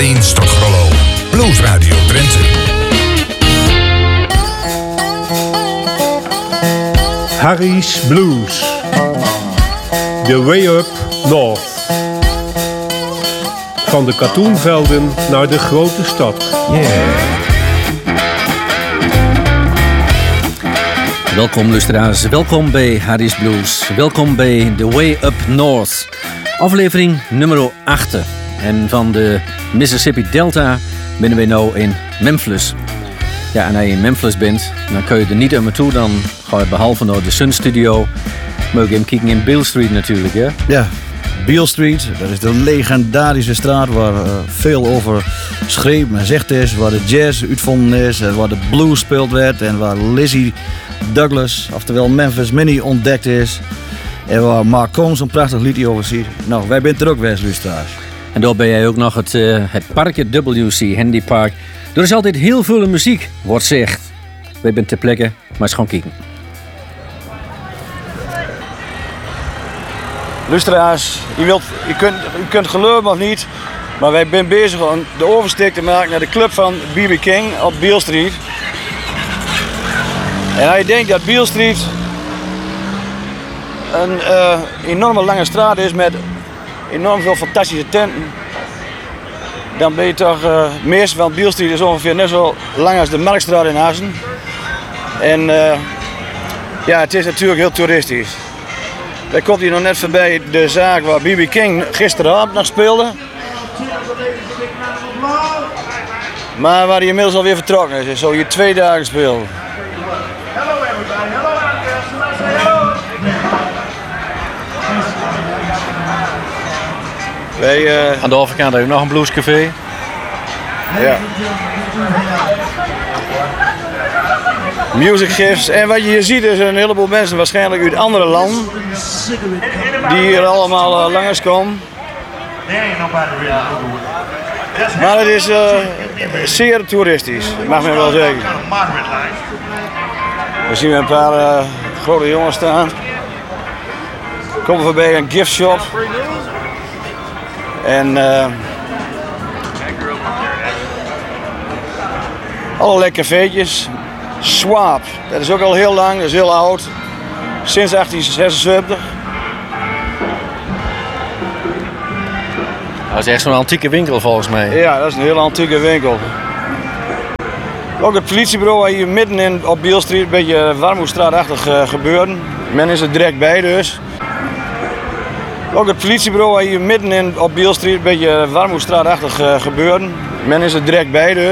Orleans tot Grollo. Blues Radio Drenthe. Harry's Blues. The Way Up North. Van de katoenvelden naar de grote stad. Yeah. Welkom luisteraars, welkom bij Harry's Blues. Welkom bij The Way Up North. Aflevering nummer 8. En van de Mississippi Delta binnen wij nou in Memphis. Ja, en als je in Memphis bent, dan kun je er niet aan me toe. Dan ga je behalve naar de Sun Studio. Maar ook even kijken in Beale Street natuurlijk, hè? Ja, Beale Street, dat is de legendarische straat waar veel over schreef en gezegd is. Waar de jazz uitvonden is, waar de blues gespeeld werd. En waar Lizzie Douglas, oftewel Memphis Minnie, ontdekt is. En waar Mark Combs een prachtig liedje over ziet. Nou, wij zijn er ook best, luisteraars. En daar ben jij ook nog het parkje WC Handy Park. Er is altijd heel veel muziek, wordt gezegd. Wij zijn ter plekke, maar eens gewoon kijken. Luisteraars, u kunt geloven of niet, maar wij zijn bezig om de oversteek te maken naar de club van B.B. King op Beale Street. En als je denkt dat Beale Street een enorme lange straat is met enorm veel fantastische tenten, dan ben je toch, meest van Beale Street is ongeveer net zo lang als de Marktstraat in Assen. En ja, het is natuurlijk heel toeristisch. Daar komt hier nog net voorbij de zaak waar B.B. King gisteravond nog speelde. Maar waar hij inmiddels alweer vertrokken is. Hij zal hier 2 dagen spelen. Aan de overkant heb je nog een bluescafé. Ja. Music gifts. En wat je hier ziet is een heleboel mensen waarschijnlijk uit andere landen. Die hier allemaal langskomen. Maar het is zeer toeristisch, mag men wel zeggen. We zien een paar grote jongens staan. We komen voorbij een gift shop. En allerlei cafeetjes. Swap, dat is ook al heel lang, dat is heel oud. Sinds 1876. Dat is echt zo'n antieke winkel volgens mij. Ja, dat is een hele antieke winkel. Ook het politiebureau hier midden op Beale Street, een beetje Warmoestraatachtig gebeuren. Men is er direct bij dus. Ook het politiebureau hier midden op Beale Street, een beetje Warmoestraatachtig gebeuren. Men is er direct bij dus.